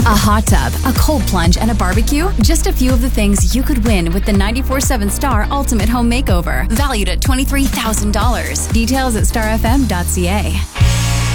A hot tub, a cold plunge, and a barbecue? Just a few of the things you could win with the 94.7 Star Ultimate Home Makeover, valued at $23,000. Details at starfm.ca.